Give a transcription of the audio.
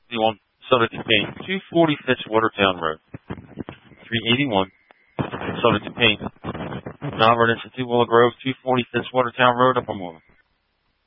361 Southern Dupain, 240 Fitz Watertown Road. 381 Southern Dupain. Malvern Institute, Willow Grove, 240 Fitz Watertown Road, Upper Moreland.